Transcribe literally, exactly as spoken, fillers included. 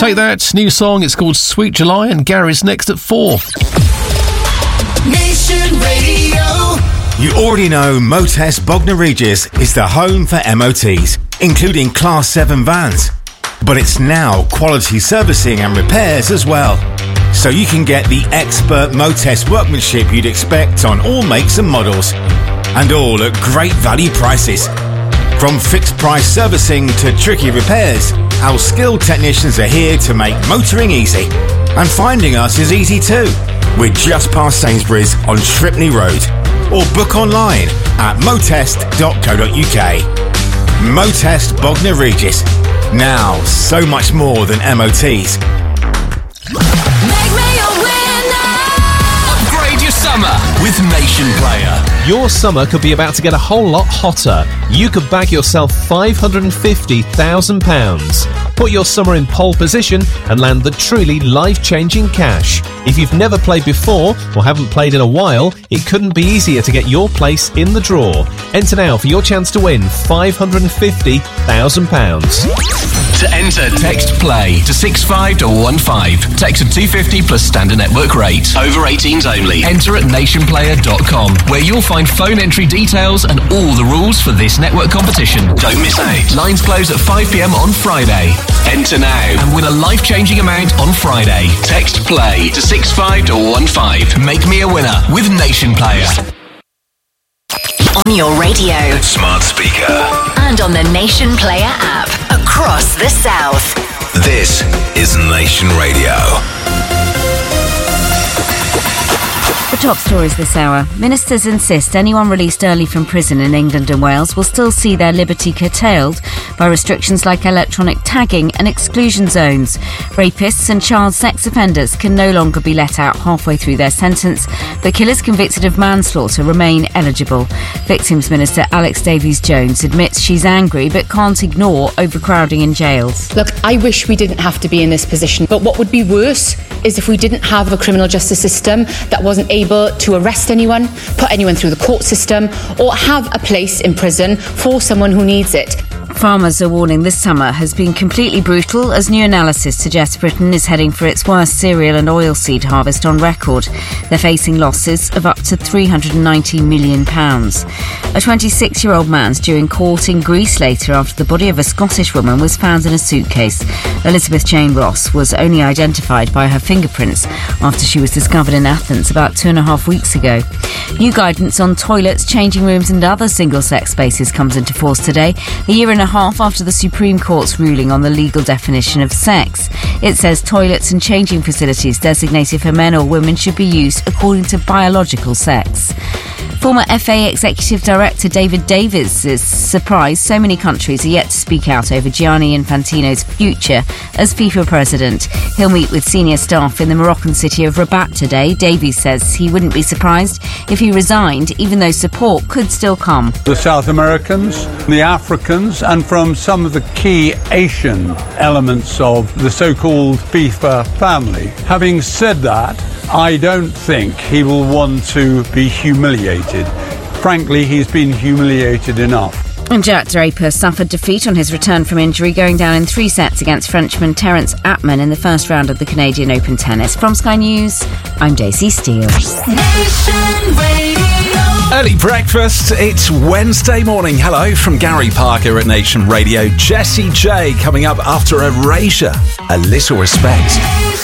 Take That, new song, it's called Sweet July, and Gary's next at four. Nation Radio. You already know Motest Bognor Regis is the home for M O Ts, including Class seven vans. But it's now quality servicing and repairs as well. So you can get the expert Motest workmanship you'd expect on all makes and models. And all at great value prices. From fixed price servicing to tricky repairs, our skilled technicians are here to make motoring easy. And finding us is easy too. We're just past Sainsbury's on Shripney Road. Or book online at motest dot co dot uk. Motest Bognor Regis. Now, so much more than M O Ts. Upgrade your summer with Nation Player. Your summer could be about to get a whole lot hotter. You could bag yourself five hundred fifty thousand pounds. Put your summer in pole position and land the truly life-changing cash. If you've never played before or haven't played in a while, it couldn't be easier to get your place in the draw. Enter now for your chance to win five hundred fifty thousand pounds. To enter, text PLAY to six five one five. Text of two fifty plus standard network rate. Over eighteens only. Enter at nation player dot com, where you'll find phone entry details and all the rules for this network competition. Don't miss out. Lines close at five p m on Friday. Enter now and win a life-changing amount on Friday. Text PLAY to six five one five. Make me a winner with Nation Player. On your radio, Smart speaker, and on the Nation Player app across the South. This is Nation Radio. The top stories this hour. Ministers insist anyone released early from prison in England and Wales will still see their liberty curtailed by restrictions like electronic tagging and exclusion zones. Rapists and child sex offenders can no longer be let out halfway through their sentence, but killers convicted of manslaughter remain eligible. Victims Minister Alex Davies-Jones admits she's angry but can't ignore overcrowding in jails. Look, I wish we didn't have to be in this position, but what would be worse is if we didn't have a criminal justice system that wasn't able to arrest anyone, put anyone through the court system, or have a place in prison for someone who needs it. Farmers are warning this summer has been completely brutal as new analysis suggests Britain is heading for its worst cereal and oilseed harvest on record. They're facing losses of up to three hundred ninety million pounds. A twenty-six-year-old man's due in court in Greece later after the body of a Scottish woman was found in a suitcase. Elizabeth Jane Ross was only identified by her fingerprints after she was discovered in Athens about two and a half weeks ago. New guidance on toilets, changing rooms and other single-sex spaces comes into force today, a year and a half after the Supreme Court's ruling on the legal definition of sex. It says toilets and changing facilities designated for men or women should be used according to biological sex. Former F A Executive Director David Davies is surprised so many countries are yet to speak out over Gianni Infantino's future as FIFA president. He'll meet with senior staff in the Moroccan city of Rabat today. Davies says he wouldn't be surprised if he resigned, even though support could still come. The South Americans, the Africans, and from some of the key Asian elements of the so-called FIFA family. Having said that, I don't think he will want to be humiliated. Frankly, he's been humiliated enough. And Jack Draper suffered defeat on his return from injury, going down in three sets against Frenchman Terence Atman in the first round of the Canadian Open Tennis. From Sky News, I'm Daisy Steele. Early breakfast, it's Wednesday morning. Hello from Gary Parker at Nation Radio. Jessie J coming up after Erasure. A Little Respect.